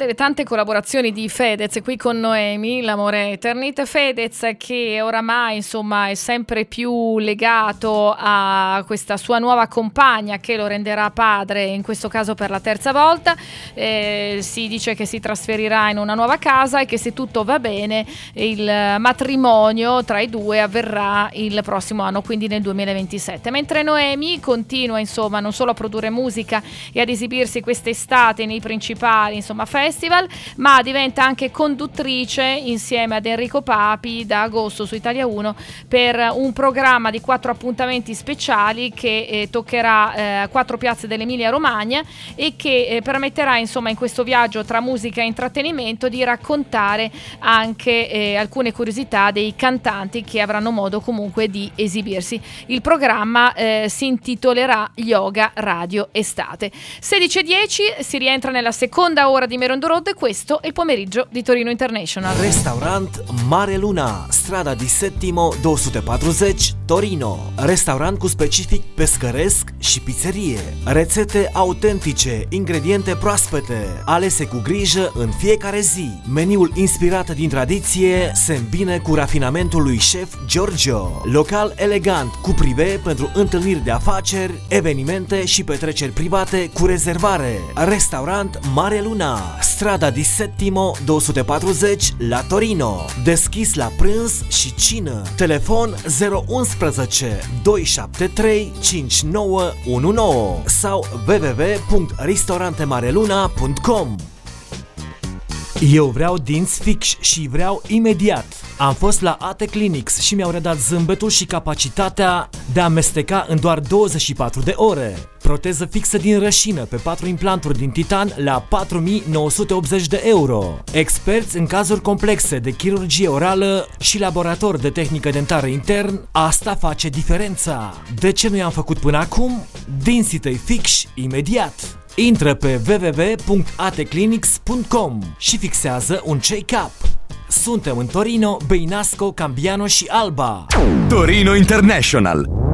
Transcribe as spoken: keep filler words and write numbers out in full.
delle tante collaborazioni di Fedez qui con Noemi, l'amore Eternit. Fedez che oramai insomma è sempre più legato a questa sua nuova compagna che lo renderà padre, in questo caso per la terza volta. Eh, si dice che si trasferirà in una nuova casa e che se tutto va bene il matrimonio tra i due avverrà il prossimo anno, quindi nel duemilaventisette. Mentre Noemi continua insomma non solo a produrre musica e ad esibirsi quest'estate nei principali insomma festival, ma diventa anche conduttrice insieme ad Enrico Papi da agosto su Italia uno per un programma di quattro appuntamenti speciali che eh, toccherà eh, quattro piazze dell'Emilia Romagna e che eh, permetterà insomma in questo viaggio tra musica e intrattenimento di raccontare anche eh, alcune curiosità dei cantanti che avranno modo comunque di esibirsi. Il programma eh, si intitolerà Yoga Radio Estate. sedici e dieci si rientra nella seconda ora di Merondo Road e questo è il pomeriggio di Torino International. Restaurant Mare Luna, strada di Settimo douăsute Torino. Restaurant cu specific pescăresc și pizzerie. Rețete autentice, ingrediente proaspete, alese cu grijă în fiecare zi. Meniul inspirat din tradiție se îmbine cu rafinamentul lui șef Giorgio. Local elegant cu prive pentru întâlniri de afaceri, evenimente și petreceri private cu rezervare. Restaurant Mare Luna, strada di Settimo douăsute patruzeci la Torino. Deschis la prânz și cină. Telefon zero unsprezece doi șapte trei cinci nouă unu nouă sau w w w punct restaurantemareLuna punct com. Eu vreau dinți fix și vreau imediat. Am fost la A T Clinics și mi-au redat zâmbetul și capacitatea de a amesteca în doar douăzeci și patru de ore. Proteză fixă din rășină pe patru implanturi din titan la patru mii nouă sute optzeci de euro. Experți în cazuri complexe de chirurgie orală și laborator de tehnică dentară intern, asta face diferența. De ce nu i-am făcut până acum? Dinții tăi fix imediat. Intră pe w w w punct a t clinics punct com și fixează un check-up. Suntem în Torino, Beinasco, Cambiano și Alba. Torino International.